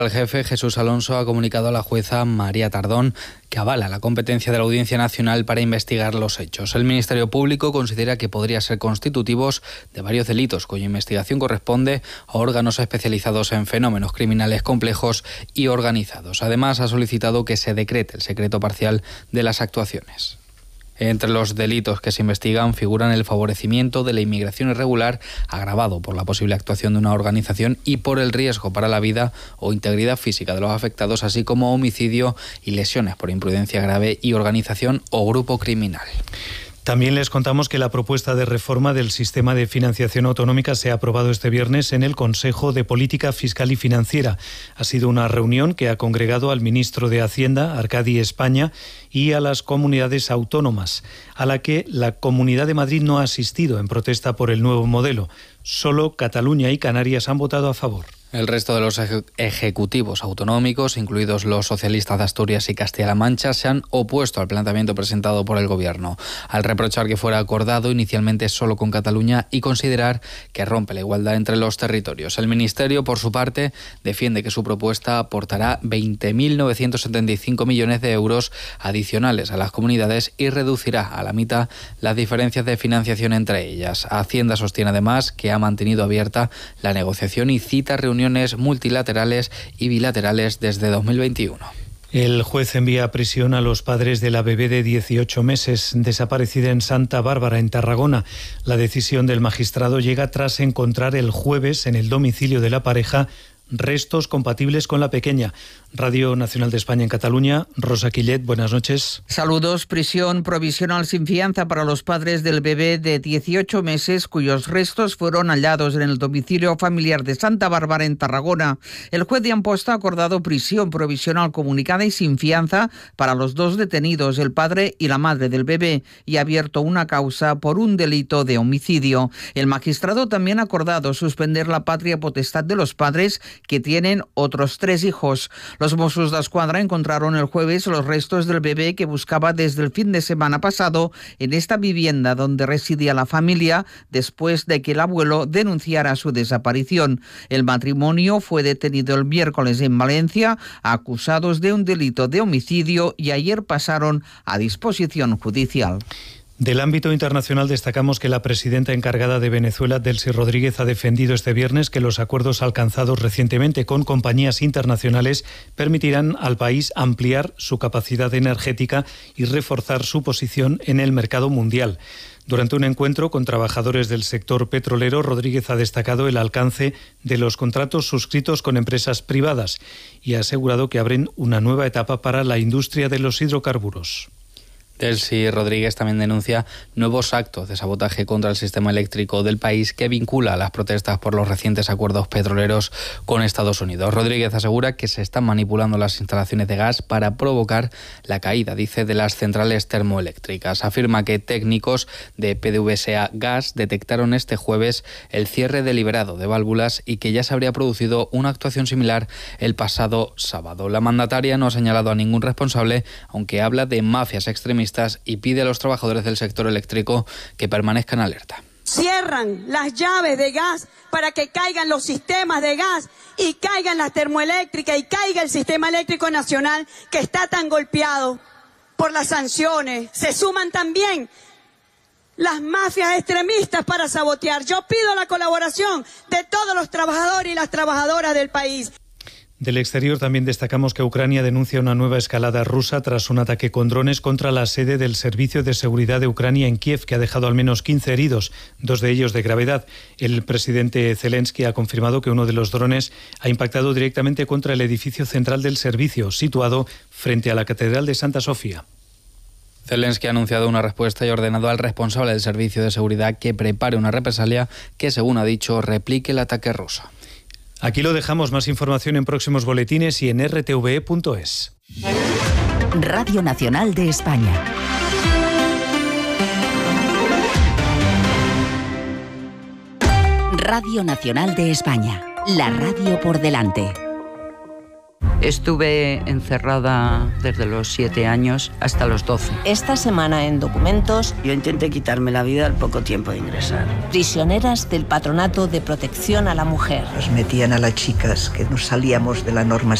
El jefe Jesús Alonso ha comunicado a la jueza María Tardón que avala la competencia de la Audiencia Nacional para investigar los hechos. El Ministerio Público considera que podrían ser constitutivos de varios delitos cuya investigación corresponde a órganos especializados en fenómenos criminales complejos y organizados. Además, ha solicitado que se decrete el secreto parcial de las actuaciones. Entre los delitos que se investigan figuran el favorecimiento de la inmigración irregular agravado por la posible actuación de una organización y por el riesgo para la vida o integridad física de los afectados, así como homicidio y lesiones por imprudencia grave y organización o grupo criminal. También les contamos que la propuesta de reforma del sistema de financiación autonómica se ha aprobado este viernes en el Consejo de Política Fiscal y Financiera. Ha sido una reunión que ha congregado al ministro de Hacienda, Arcadi España, y a las comunidades autónomas, a la que la Comunidad de Madrid no ha asistido en protesta por el nuevo modelo. Solo Cataluña y Canarias han votado a favor. El resto de los ejecutivos autonómicos, incluidos los socialistas de Asturias y Castilla-La Mancha, se han opuesto al planteamiento presentado por el Gobierno, al reprochar que fuera acordado inicialmente solo con Cataluña y considerar que rompe la igualdad entre los territorios. El Ministerio, por su parte, defiende que su propuesta aportará 20.975 millones de euros adicionales a las comunidades y reducirá a la mitad las diferencias de financiación entre ellas. Hacienda sostiene además que ha mantenido abierta la negociación y cita reuniones multilaterales y bilaterales desde 2021. El juez envía a prisión a los padres de la bebé de 18 meses desaparecida en Santa Bárbara, en Tarragona. La decisión del magistrado llega tras encontrar el jueves en el domicilio de la pareja restos compatibles con la pequeña. Radio Nacional de España en Cataluña, Rosa Quillet, buenas noches. Saludos. Prisión provisional sin fianza para los padres del bebé de 18 meses cuyos restos fueron hallados en el domicilio familiar de Santa Bárbara en Tarragona. El juez de Amposta ha acordado prisión provisional comunicada y sin fianza para los dos detenidos, el padre y la madre del bebé, y ha abierto una causa por un delito de homicidio. El magistrado también ha acordado suspender la patria potestad de los padres que tienen otros 3 hijos. Los Mossos d'Esquadra encontraron el jueves los restos del bebé que buscaba desde el fin de semana pasado en esta vivienda donde residía la familia después de que el abuelo denunciara su desaparición. El matrimonio fue detenido el miércoles en Valencia, acusados de un delito de homicidio, y ayer pasaron a disposición judicial. Del ámbito internacional destacamos que la presidenta encargada de Venezuela, Delcy Rodríguez, ha defendido este viernes que los acuerdos alcanzados recientemente con compañías internacionales permitirán al país ampliar su capacidad energética y reforzar su posición en el mercado mundial. Durante un encuentro con trabajadores del sector petrolero, Rodríguez ha destacado el alcance de los contratos suscritos con empresas privadas y ha asegurado que abren una nueva etapa para la industria de los hidrocarburos. Delcy Rodríguez también denuncia nuevos actos de sabotaje contra el sistema eléctrico del país que vincula a las protestas por los recientes acuerdos petroleros con Estados Unidos. Rodríguez asegura que se están manipulando las instalaciones de gas para provocar la caída, dice, de las centrales termoeléctricas. Afirma que técnicos de PDVSA Gas detectaron este jueves el cierre deliberado de válvulas y que ya se habría producido una actuación similar el pasado sábado. La mandataria no ha señalado a ningún responsable, aunque habla de mafias extremistas y pide a los trabajadores del sector eléctrico que permanezcan alerta. Cierran las llaves de gas para que caigan los sistemas de gas y caigan las termoeléctricas y caiga el sistema eléctrico nacional que está tan golpeado por las sanciones. Se suman también las mafias extremistas para sabotear. Yo pido la colaboración de todos los trabajadores y las trabajadoras del país. Del exterior también destacamos que Ucrania denuncia una nueva escalada rusa tras un ataque con drones contra la sede del Servicio de Seguridad de Ucrania en Kiev, que ha dejado al menos 15 heridos, 2 de ellos de gravedad. El presidente Zelensky ha confirmado que uno de los drones ha impactado directamente contra el edificio central del servicio, situado frente a la Catedral de Santa Sofía. Zelensky ha anunciado una respuesta y ha ordenado al responsable del Servicio de Seguridad que prepare una represalia que, según ha dicho, replique el ataque ruso. Aquí lo dejamos. Más información en próximos boletines y en rtve.es. Radio Nacional de España. Radio Nacional de España. La radio por delante. Estuve encerrada desde los 7 años hasta los 12. Esta semana en Documentos, yo intenté quitarme la vida al poco tiempo de ingresar. Prisioneras del Patronato de Protección a la Mujer. Nos metían a las chicas que nos salíamos de la norma